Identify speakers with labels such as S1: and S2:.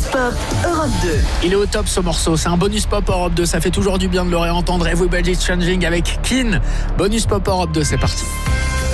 S1: Pop Europe 2.
S2: Il est au top ce morceau, c'est un bonus pop Europe 2, ça fait toujours du bien de le réentendre. Everybody's Changing avec Keane. Bonus pop Europe 2, c'est parti.